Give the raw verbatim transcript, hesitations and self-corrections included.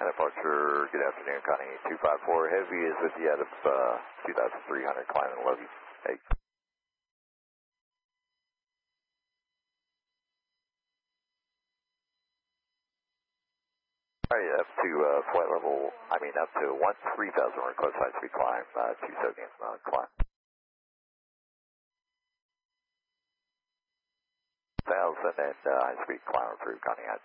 And departure, good afternoon, Connie two five four. Heavy is with you out of uh, two thousand three hundred, climbing Logie. Hey. All right, up to uh, flight level, I mean up to one three thousand request high speed climb, uh, two seventy uh, climb. one thousand and uh, high speed climb through Connie.